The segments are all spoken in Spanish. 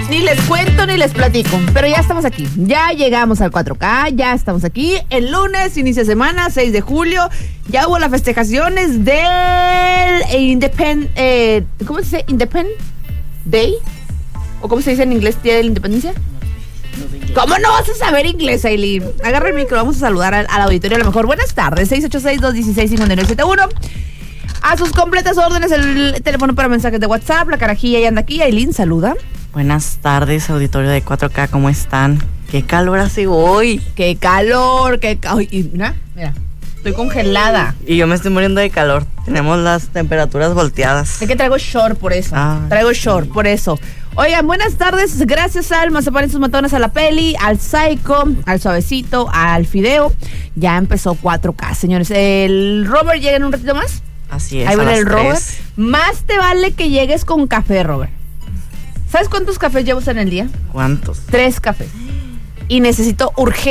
Ni les cuento ni les platico, pero ya estamos aquí. Ya llegamos al 4K, ya estamos aquí. El lunes, inicia semana, 6 de julio. Ya hubo las festejaciones del ¿cómo se dice? Independent Day. ¿O cómo se dice en inglés? ¿Día de la Independencia? ¿Cómo no vas a saber inglés, Aileen? Agarra el micro, vamos a saludar al auditorio a lo mejor. Buenas tardes, 686-216-5971. A sus completas órdenes, el teléfono para mensajes de WhatsApp, la carajilla ya anda aquí. Aileen, saluda. Buenas tardes, auditorio de 4K, ¿cómo están? ¡Qué calor hace hoy! ¡Qué calor! Mira, estoy congelada. Y yo me estoy muriendo de calor. Tenemos las temperaturas volteadas. Es que traigo short por eso. Por eso. Oigan, buenas tardes. Gracias al Mazapán y sus matones, a la Peli, al Psycho, al Suavecito, al Fideo. Ya empezó 4K, señores. El Robert llega en un ratito más. Así es. Ahí viene el Robert. Más te vale que llegues con café, Robert. ¿Sabes cuántos cafés llevas en el día? ¿Cuántos? 3 cafés. Y necesito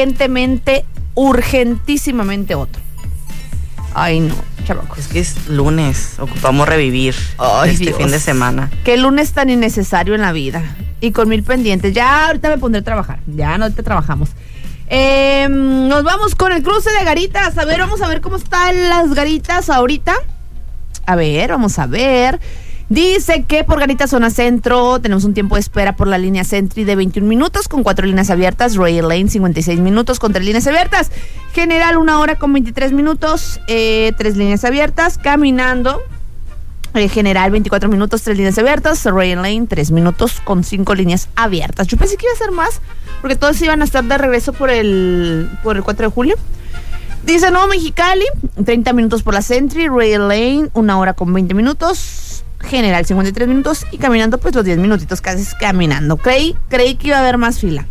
urgentísimamente otro. Ay, no, chavacos. Es que es lunes, ocupamos revivir fin de semana. Qué lunes tan innecesario en la vida. Y con 1000 pendientes. Ya ahorita me pondré a trabajar. Ya no te trabajamos. Nos vamos con el cruce de garitas. A ver, vamos a ver cómo están las garitas ahorita. A ver, vamos a ver. Dice que por Garitas Zona Centro tenemos un tiempo de espera por la línea Sentry de 21 minutos con 4 líneas abiertas. Rail Lane 56 minutos con 3 líneas abiertas. General 1 hora con 23 minutos, 3 líneas abiertas. Caminando, General 24 minutos, 3 líneas abiertas. Rail Lane 3 minutos con 5 líneas abiertas. Yo pensé que iba a ser más porque todos iban a estar de regreso por el 4 de julio. Dice Nuevo Mexicali, 30 minutos por la Sentry. Rail Lane 1 hora con 20 minutos. General 53 minutos y caminando pues los 10 minutitos casi caminando. Creí que iba a haber más fila.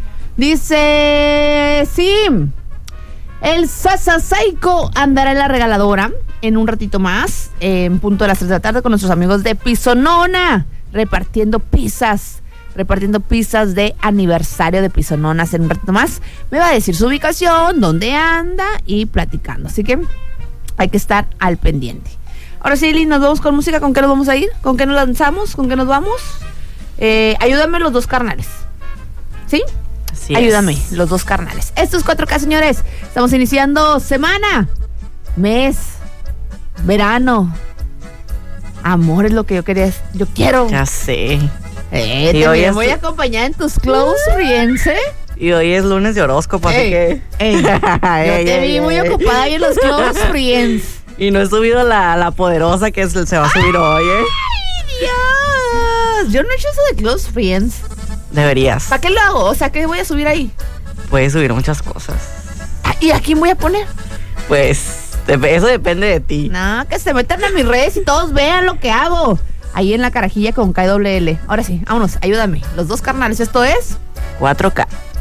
Dice, sí, el Sasasaico andará en la regaladora en un ratito más, en punto de las 3 de la tarde con nuestros amigos de Pisonona, repartiendo pizzas de aniversario de Pisononas. En un ratito más me va a decir su ubicación, dónde anda y platicando. Así que hay que estar al pendiente. Ahora sí, Lili, nos vamos con música. ¿Con qué nos vamos a ir? ¿Con qué nos lanzamos? ¿Con qué nos vamos? Ayúdame los 2 carnales. ¿Sí? Así Ayúdame, es. los 2 carnales. Esto es 4K, señores. Estamos iniciando semana, mes, verano. Amor es lo que yo quiero. Ya sé. Te voy a acompañar en tus close friends, ¿eh? Y hoy es lunes de horóscopo, así que... Yo te vi muy ocupada ahí en los close friends. Y no he subido la poderosa que se va a subir hoy, ¿eh? ¡Ay, Dios! Yo no he hecho eso de close friends. Deberías. ¿Para qué lo hago? O sea, ¿qué voy a subir ahí? Puedes subir muchas cosas. ¿Y a quién voy a poner? Pues, eso depende de ti. No, que se metan a mis redes y todos vean lo que hago. Ahí en la carajilla con KWL. Ahora sí, vámonos, ayúdame. Los 2 carnales, esto es 4K.